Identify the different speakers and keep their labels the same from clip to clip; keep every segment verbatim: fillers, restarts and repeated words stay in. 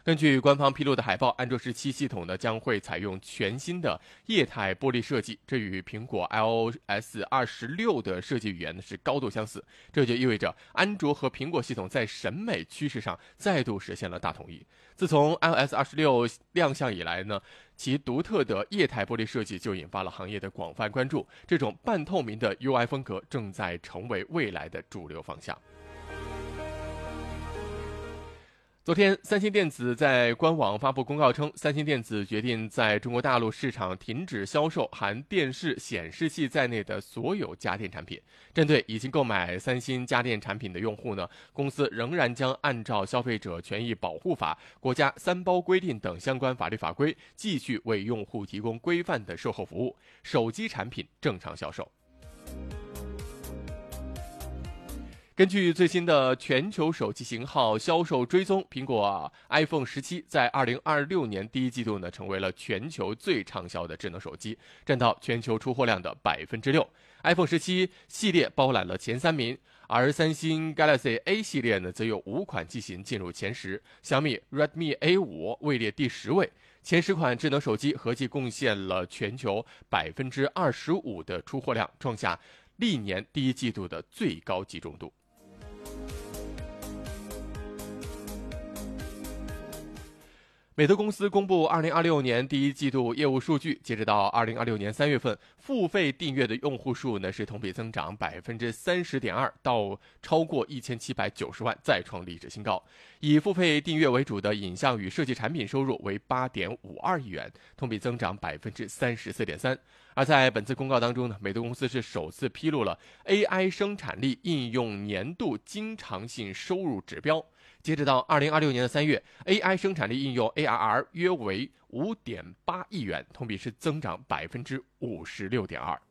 Speaker 1: 根据官方披露的海报，安卓十七系统呢将会采用全新的液态玻璃设计，这与苹果 iOS 二十六的设计语言呢是高度相似。这就意味着安卓和苹果系统在审美趋势上再度实现了大统一。自从 iOS 二十六亮相以来呢，其独特的液态玻璃设计就引发了行业的广泛关注。这种半透明的 U I 风格正在成为未来的主流方向。昨天，三星电子在官网发布公告称，三星电子决定在中国大陆市场停止销售含电视、显示器在内的所有家电产品。针对已经购买三星家电产品的用户呢，公司仍然将按照消费者权益保护法、国家三包规定等相关法律法规，继续为用户提供规范的售后服务，手机产品正常销售。根据最新的全球手机型号销售追踪，苹果 iPhone 十七在二零二六年第一季度呢，成为了全球最畅销的智能手机，占到全球出货量的百分之六。iPhone 十七系列包揽了前三名，而三星 Galaxy A 系列呢，则有五款机型进入前十，小米 Redmi A 五位列第十位。前十款智能手机合计贡献了全球百分之二十五的出货量，创下历年第一季度的最高集中度。美的公司公布二零二六年第一季度业务数据，截止到二零二六年三月份，付费订阅的用户数呢是同比增长百分之三十点二，到超过一千七百九十万，再创历史新高。以付费订阅为主的影像与设计产品收入为八点五二亿元，同比增长百分之三十四点三。而在本次公告当中呢，美的公司是首次披露了 A I 生产力应用年度经常性收入指标。截止到二零二六年的三月 ，A I 生产力应用 A R R 约为五点八亿元，同比是增长百分之五十六点二。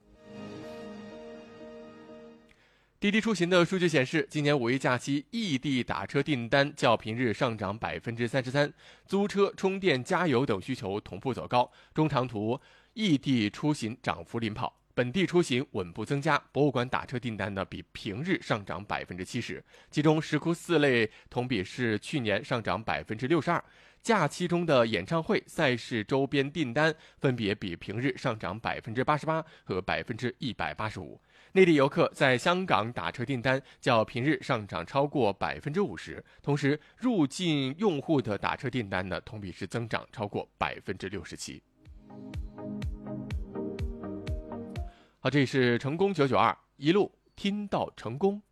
Speaker 1: 滴滴出行的数据显示，今年五一假期异地打车订单较平日上涨百分之三十三，租车、充电、加油等需求同步走高，中长途异地出行涨幅领跑。本地出行稳步增加，博物馆打车订单呢比平日上涨百分之七十，其中石窟四类同比是去年上涨百分之六十二。假期中的演唱会、赛事周边订单分别比平日上涨百分之八十八和百分之一百八十五。内地游客在香港打车订单较平日上涨超过百分之五十，同时入境用户的打车订单呢同比是增长超过百分之六十七。好，这里是成功九九二，一路听到成功。